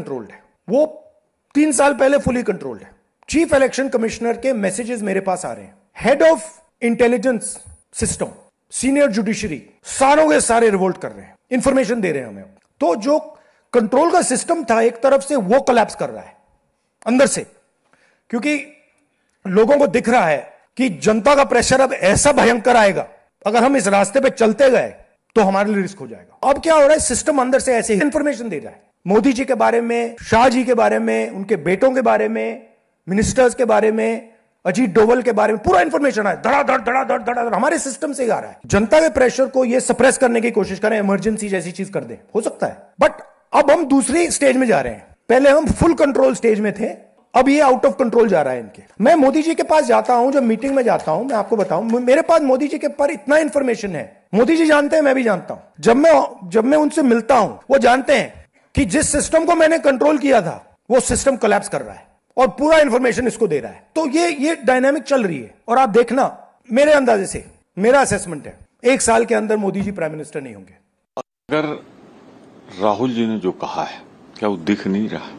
Controlled है, वो 3 साल पहले फुली कंट्रोल्ड है। चीफ इलेक्शन कमिश्नर के मैसेजेस मेरे पास आ रहे हैं, head of intelligence system, senior judiciary, सारों के सारे रिवोल्ट कर रहे हैं, इंफॉर्मेशन दे रहे हैं हमें। तो जो कंट्रोल का सिस्टम था एक तरफ से, वो कोलैप्स कर रहा है अंदर से, क्योंकि लोगों को दिख रहा है कि जनता का प्रेशर अब ऐसा भयंकर आएगा, अगर हम इस रास्ते पे चलते गए तो हमारे लिए रिस्क हो जाएगा। अब क्या हो रहा है, सिस्टम अंदर से ऐसे ही इंफॉर्मेशन दे रहा है, मोदी जी के बारे में, शाह जी के बारे में, उनके बेटों के बारे में, मिनिस्टर्स के बारे में, अजीत डोवल के बारे में पूरा इंफॉर्मेशन है, धड़ाधड़ हमारे सिस्टम से आ रहा है। जनता के प्रेशर को ये सप्रेस करने की कोशिश करें, इमरजेंसी जैसी चीज कर दें, हो सकता है। बट अब हम दूसरी स्टेज में जा रहे हैं, पहले हम फुल कंट्रोल स्टेज में थे, अब ये आउट ऑफ कंट्रोल जा रहा है इनके। मैं मोदी जी के पास जाता हूं, जब मीटिंग में जाता हूं, मैं आपको बताऊं, मेरे पास मोदी जी के पर इतना इंफॉर्मेशन है, मोदी जी जानते हैं, मैं भी जानता हूं। जब मैं उनसे मिलता हूं, वो जानते हैं कि जिस सिस्टम को मैंने कंट्रोल किया था वो सिस्टम कोलैप्स कर रहा है और पूरा इंफॉर्मेशन इसको दे रहा है। तो ये डायनामिक चल रही है। और आप देखना, मेरे अंदाजे से, मेरा असेसमेंट है, 1 साल के अंदर मोदी जी प्राइम मिनिस्टर नहीं होंगे। अगर राहुल जी ने जो कहा है, क्या वो दिख नहीं रहा?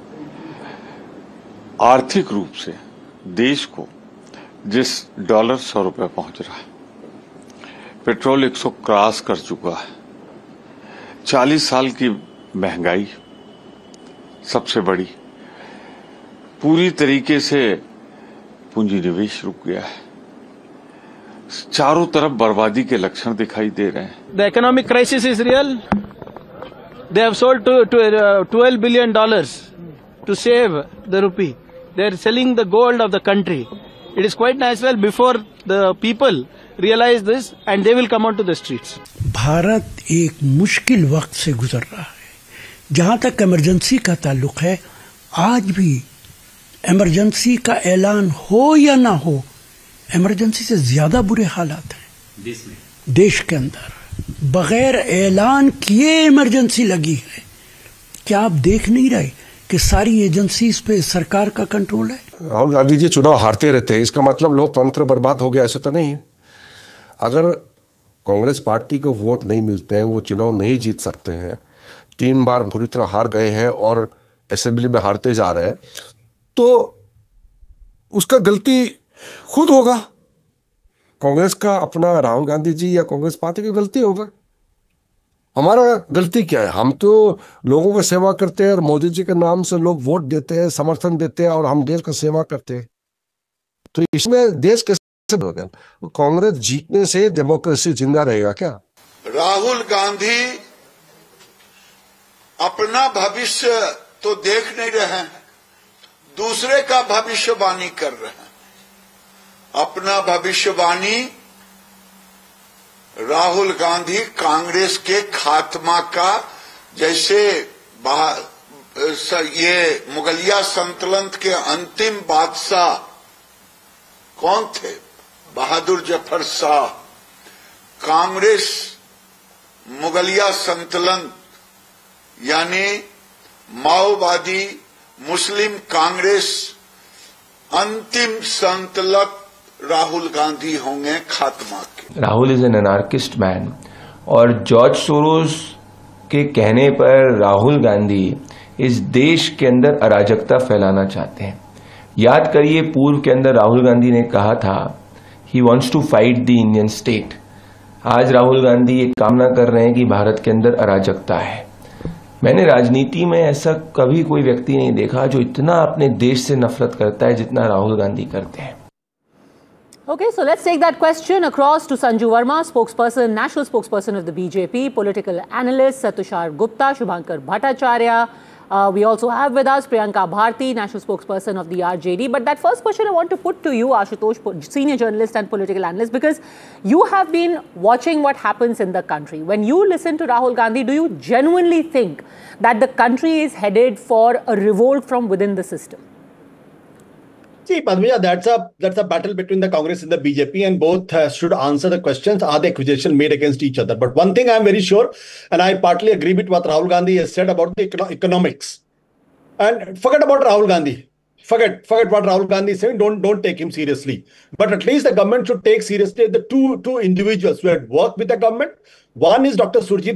आर्थिक रूप से देश को जिस डॉलर 100 रुपए पहुंच रहा है, पेट्रोल 100 क्रॉस कर चुका है, 40 साल की महंगाई सबसे बड़ी, पूरी तरीके से पूंजी निवेश रुक गया है, चारों तरफ बर्बादी के लक्षण दिखाई दे रहे हैं। The economic crisis is real. They have sold $12 billion to save the rupee. They are selling the gold of the country. It is quite natural before the people realize this and they will come out to the streets. Bharat एक मुश्किल वक्त से गुजर रहा है। जहां तक emergency का ताल्लुक है, आज भी इमरजेंसी का ऐलान हो या ना हो, इमरजेंसी से ज्यादा बुरे हालात हैं देश के अंदर। बगैर ऐलान किए इमरजेंसी लगी है। क्या आप देख नहीं रहे कि सारी एजेंसीज पे सरकार का कंट्रोल है? राहुल गांधी जी चुनाव हारते रहते हैं, इसका मतलब लोकतंत्र बर्बाद हो गया, ऐसा तो नहीं है। अगर कांग्रेस पार्टी को वोट नहीं मिलते हैं, वो चुनाव नहीं जीत सकते हैं, 3 बार बुरी तरह हार गए हैं और असेंबली में हारते जा रहे हैं, तो उसका गलती खुद होगा। कांग्रेस का अपना, राहुल गांधी जी या कांग्रेस पार्टी की गलती होगा। हमारा गलती क्या है? हम तो लोगों की सेवा करते हैं और मोदी जी के नाम से लोग वोट देते हैं, समर्थन देते हैं और हम देश का सेवा करते हैं। तो इसमें देश कैसे होगा? कांग्रेस जीतने से डेमोक्रेसी जिंदा रहेगा क्या? राहुल गांधी अपना भविष्य तो देख नहीं रहे हैं, दूसरे का भविष्यवाणी कर रहे हैं। अपना भविष्यवाणी राहुल गांधी कांग्रेस के खात्मा का, जैसे ये मुगलिया सल्तनत के अंतिम बादशाह कौन थे? बहादुर जफर शाह। कांग्रेस मुगलिया सल्तनत यानी माओवादी मुस्लिम कांग्रेस अंतिम सल्तनत राहुल गांधी होंगे खात्मा के। Rahul is an anarchist man, और जॉर्ज सोरोस के कहने पर राहुल गांधी इस देश के अंदर अराजकता फैलाना चाहते हैं। याद करिए, पूर्व के अंदर राहुल गांधी ने कहा था he wants to fight the Indian state. आज राहुल गांधी ये कामना कर रहे हैं कि भारत के अंदर अराजकता है। मैंने राजनीति में ऐसा कभी कोई व्यक्ति नहीं देखा जो इतना अपने देश से नफरत करता है जितना राहुल गांधी करते हैं। Okay, so let's take that question across to Sanju Verma, spokesperson, national spokesperson of the BJP, political analyst Satushar Gupta, Shubhankar Bhattacharya. We also have with us Priyanka Bharti, national spokesperson of the RJD. But that first question I want to put to you, Ashutosh, senior journalist and political analyst, because you have been watching what happens in the country. When you listen to Rahul Gandhi, do you genuinely think that the country is headed for a revolt from within the system? See, Padmija, that's a battle between the Congress and the BJP, and both should answer the questions: are the accusations made against each other? But one thing I am very sure, and I partly agree with what Rahul Gandhi has said about the economics. And forget about Rahul Gandhi. Forget what Rahul Gandhi is saying. Don't take him seriously. But at least the government should take seriously the two individuals who had worked with the government. One is Dr. Surjit